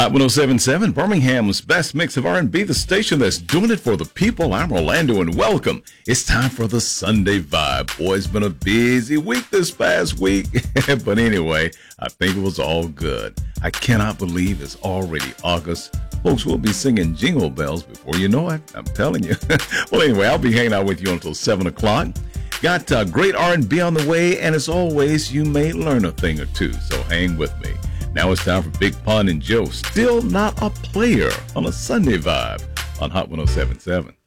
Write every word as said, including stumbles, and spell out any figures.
Hot ten seventy-seven, Birmingham's best mix of R and B, the station that's doing it for the people. I'm Orlando, and welcome. It's time for the Sunday Vibe. Boy, it's been a busy week this past week. But anyway, I think it was all good. I cannot believe it's already August. Folks will be singing jingle bells before you know it. I'm telling you. Well, anyway, I'll be hanging out with you until seven o'clock. Got uh, great R and B on the way, and as always, you may learn a thing or two, so hang with me. Now it's time for Big Pun and Joe, still not a player on a Sunday Vibe on Hot ten seventy-seven.